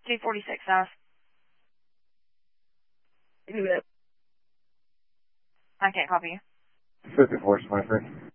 246 South. I can't copy you. 54, my friend.